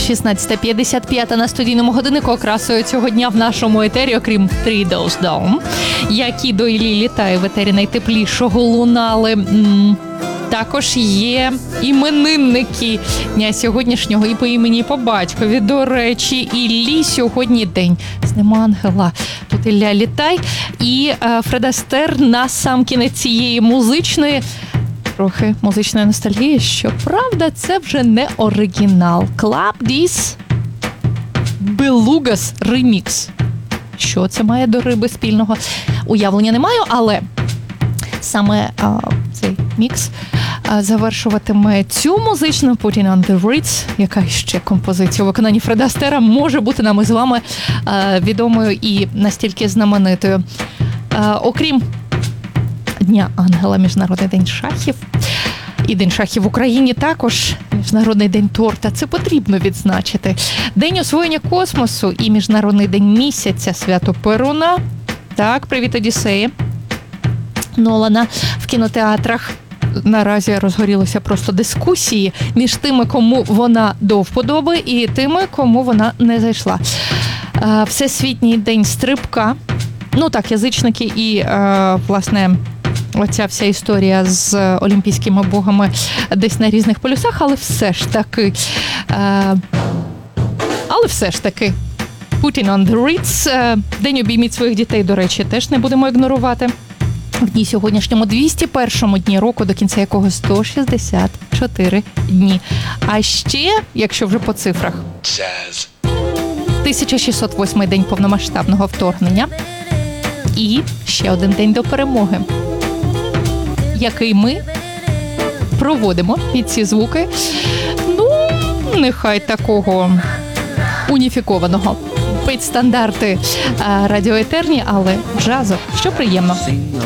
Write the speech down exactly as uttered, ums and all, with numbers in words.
шістнадцята п'ятдесят п'ять на студійному годиннику. Окрасою цього дня в нашому етері, окрім Three Doors Down, які до Іллі літає в етері найтеплішого лунали. М- Також є іменинники дня сьогоднішнього і по імені, і по батькові. До речі, Іллі сьогодні день. З ним ангела. Тут Ілля літай. І е, Фред Астер на сам кінець цієї музичної, трохи музичної ностальгії. Щоправда, це вже не оригінал. Club This Belugas Remix. Що це має до риби спільного? Уявлення не маю, але саме а, цей мікс а, завершуватиме цю музичну Putting on the Ritz, яка ще композиція у виконанні Фреда Астера може бути нам із вами а, відомою і настільки знаменитою. А, окрім Дня Ангела, Міжнародний день шахів, і День шахів в Україні також, Міжнародний день торта. Це потрібно відзначити. День освоєння космосу і Міжнародний день місяця, свято Перуна. Так, привіт, Одіссеї Нолана. В кінотеатрах наразі розгорілися просто дискусії між тими, кому вона до вподоби, і тими, кому вона не зайшла. Всесвітній день стрибка. Ну так, язичники і, власне, оця вся історія з олімпійськими богами десь на різних полюсах, але все ж таки, але все ж таки, Putting on the Ritz, День обійміть своїх дітей, до речі, теж не будемо ігнорувати. В дні сьогоднішньому, двісті першому дні року, до кінця якого сто шістдесят чотири дні. А ще, якщо вже по цифрах, Jazz. тисяча шістсот восьмий день повномасштабного вторгнення і ще один день до перемоги, який ми проводимо під ці звуки, ну, нехай такого уніфікованого, під стандарти радіоетерні, але джазу, що приємно.